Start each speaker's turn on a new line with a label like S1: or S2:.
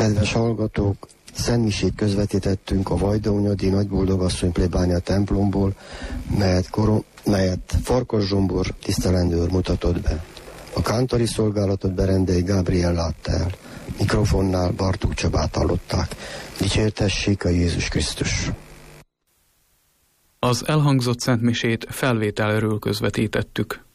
S1: Kedves hallgatók, szentmisét közvetítettünk a Vajdónyadi Nagyboldogasszony plébánia templomból, melyet Farkas Zsombor tisztelendőr mutatott be. A kántori szolgálatot Berendei Gábriel látta el. Mikrofonnál Bartók Csabát hallották. Dicsértessék a Jézus Krisztus!
S2: Az elhangzott szentmisét felvételről közvetítettük.